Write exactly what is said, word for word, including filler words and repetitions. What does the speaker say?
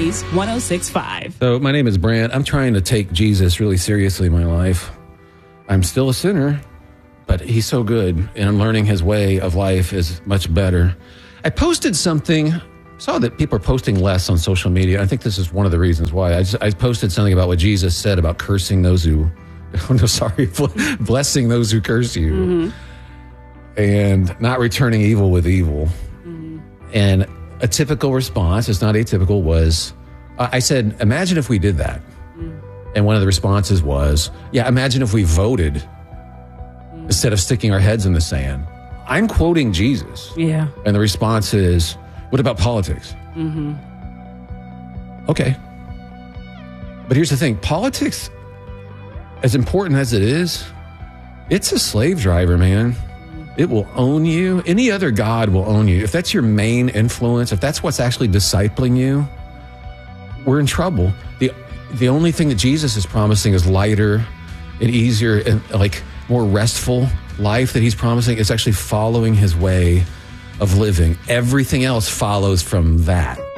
Blaze one oh six point five. So my name is Brant. I'm trying to take Jesus really seriously in my life. I'm still a sinner, but he's so good, and learning his way of life is much better. I posted something, saw that people are posting less on social media. I think this is one of the reasons why. I, just, I posted something about what Jesus said about cursing those who, oh no, sorry, blessing those who curse you, mm-hmm. and not returning evil with evil. Mm-hmm. And a typical response, it's not atypical, was, uh, I said, imagine if we did that. Mm. And one of the responses was, yeah, imagine if we voted mm. instead of sticking our heads in the sand. I'm quoting Jesus. Yeah. And the response is, what about politics? Mm-hmm. Okay. But here's the thing. Politics, as important as it is, it's a slave driver, man. It will own you. Any other God will own you. If that's your main influence, if that's what's actually discipling you, we're in trouble. The the only thing that Jesus is promising is lighter and easier and like more restful life that he's promising. It's actually following his way of living. Everything else follows from that.